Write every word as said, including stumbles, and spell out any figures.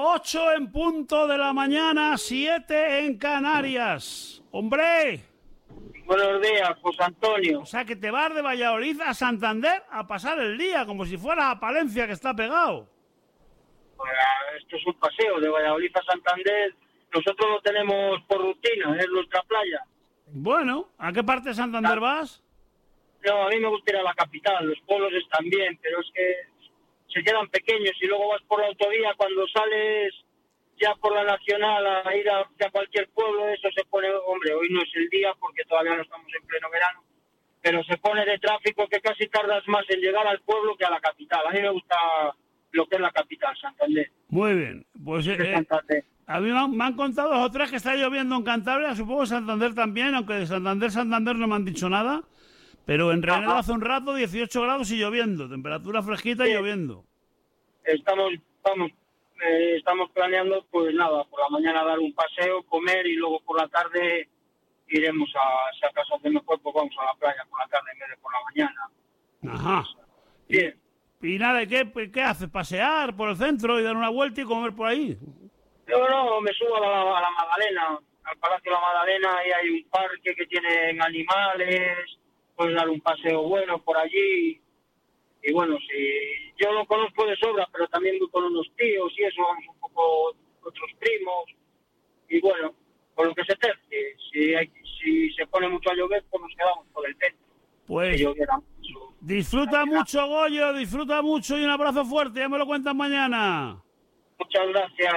ocho en punto de la mañana, siete en Canarias. ¡Hombre! Buenos días, José Antonio. O sea, que te vas de Valladolid a Santander a pasar el día, como si fuera a Palencia, que está pegado. Bueno, esto es un paseo de Valladolid a Santander. Nosotros lo tenemos por rutina, es nuestra playa. Bueno, ¿a qué parte de Santander vas? No, a mí me gusta ir a la capital, los pueblos están bien, pero es que se quedan pequeños y luego vas por la autovía, cuando sales ya por la nacional a ir hacia cualquier pueblo, eso se pone, hombre, hoy no es el día porque todavía no estamos en pleno verano, pero se pone de tráfico que casi tardas más en llegar al pueblo que a la capital. A mí me gusta lo que es la capital, Santander. Muy bien, pues eh, Santander. a mí me han, me han contado dos o tres que está lloviendo en Cantabria, supongo que Santander también, aunque de Santander, Santander no me han dicho nada. Pero en Renedo hace un rato dieciocho grados y lloviendo, temperatura fresquita y Sí. lloviendo. Estamos, vamos, eh, estamos planeando, pues nada, por la mañana dar un paseo, comer y luego por la tarde iremos a, si acaso hace mejor, pues vamos a la playa por la tarde en vez de por la mañana. Ajá. Bien. Y, y nada, ¿qué, ¿qué haces? ¿Pasear por el centro y dar una vuelta y comer por ahí? Yo no, me subo a la, a la Magdalena, al Palacio de la Magdalena, y hay un parque que tienen animales, puedes dar un paseo bueno por allí. Y bueno, si yo lo conozco de sobra, pero también voy con unos tíos y eso, vamos un poco otros primos. Y bueno, por lo que se tercie, si, hay, si se pone mucho a llover, pues nos quedamos por el centro. Pues Si lloviera mucho, disfruta mucho, Goyo, disfruta mucho y un abrazo fuerte, ya me lo cuentas mañana. muchas gracias.